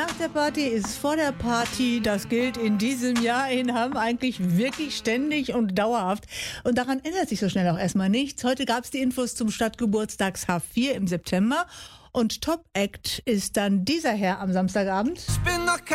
Nach der Party ist vor der Party. Das gilt in diesem Jahr in Hamm eigentlich wirklich ständig und dauerhaft. Und daran ändert sich so schnell auch erstmal nichts. Heute gab es die Infos zum Stadtgeburtstags H4 im September. Und Top Act ist dann dieser Herr am Samstagabend.